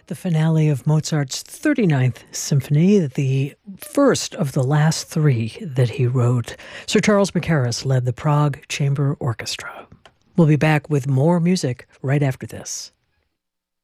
the finale of Mozart's 39th Symphony, the first of the last three that he wrote. Sir Charles Mackerras led the Prague Chamber Orchestra. We'll be back with more music right after this.